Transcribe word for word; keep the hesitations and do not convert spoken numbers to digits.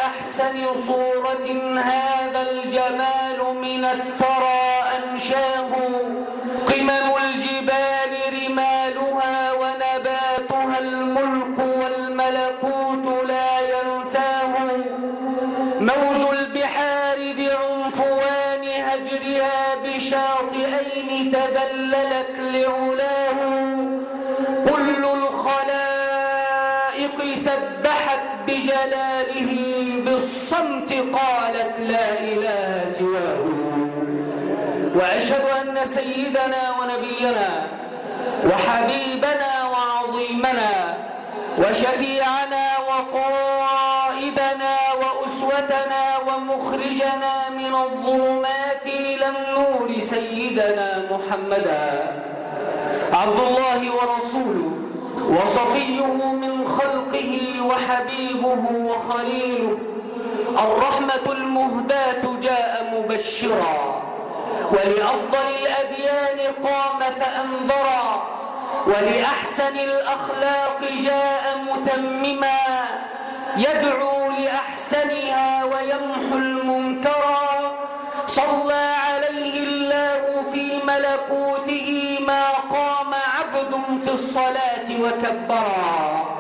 بأحسن صورة هذا الجمال من الثرى أنشاه. قمم الجبال رمالها ونباتها الملك والملكوت لا ينساه. موج البحار بعنفوان هجرها بشاطئين تذللت لعلاه. كل الخلائق سبحت بجلاله بالصمت قالت لا إله سواه. وأشهد أن سيدنا ونبينا وحبيبنا وعظيمنا وشفيعنا وقائدنا وأسوتنا ومخرجنا من الظلمات إلى النور سيدنا محمدا عبد الله ورسوله وصفيه من خلقه وحبيبه وخليله. الرحمة المهداة جاء مبشرا ولأفضل الأديان قام فأنذرا ولأحسن الأخلاق جاء متمما يدعو لأحسنها ويمحو المنكرا. صلى عليه الله في ملكوته ما قام عبد في الصلاة وكبرا.